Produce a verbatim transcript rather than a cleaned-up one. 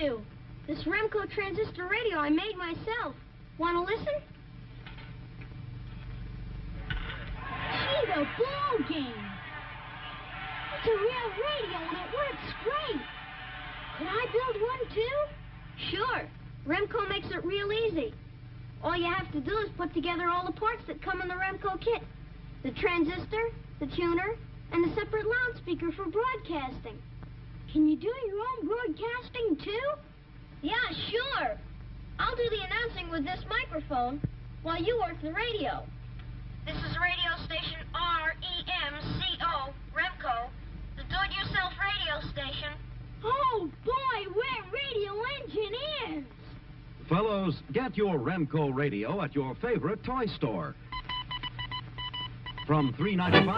you? This Remco transistor radio I made myself. Want to listen? Gee, the ball game. It's a real radio and it works great. Could I build one too? Sure. Remco makes it real easy. All you have to do is put together all the parts that come in the Remco kit. The transistor, the tuner, and a separate loudspeaker for broadcasting. Can you do your own broadcasting too? Yeah, sure. I'll do the announcing with this microphone while you work the radio. This is radio station R E M C O, Remco, the do-it-yourself radio station. Oh, boy, we're radio engineers. Fellows, get your Remco radio at your favorite toy store. From three ninety-five.